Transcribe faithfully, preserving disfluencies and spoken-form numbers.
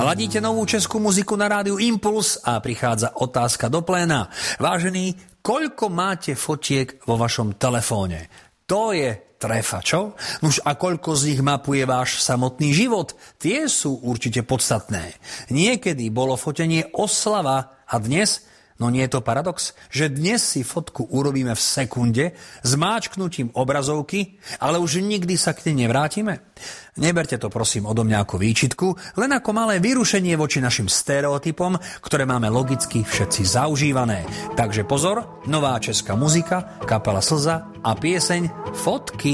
Ladíte novú českú muziku na rádiu Impuls a prichádza otázka do pléna. Vážení, koľko máte fotiek vo vašom telefóne? To je trefa, čo? Nuž a koľko z nich mapuje váš samotný život? Tie sú určite podstatné. Niekedy bolo fotenie oslava a dnes... No nie je to paradox, že dnes si fotku urobíme v sekunde s máčknutím obrazovky, ale už nikdy sa k nej nevrátime? Neberte to prosím odo mňa ako výčitku, len ako malé vyrušenie voči našim stereotypom, ktoré máme logicky všetci zaužívané. Takže pozor, nová česká muzika, kapela Slza a pieseň Fotky.